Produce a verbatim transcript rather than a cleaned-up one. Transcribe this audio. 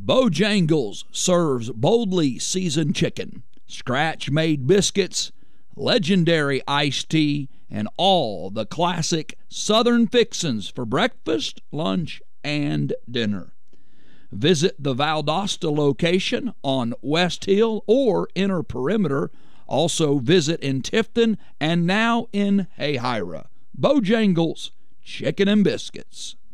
Bojangles serves boldly seasoned chicken, scratch-made biscuits, legendary iced tea, and all the classic Southern fixins for breakfast, lunch, and dinner. Visit the Valdosta location on West Hill or Inner Perimeter. Also visit in Tifton and now in Hayhira. Bojangles Chicken and Biscuits.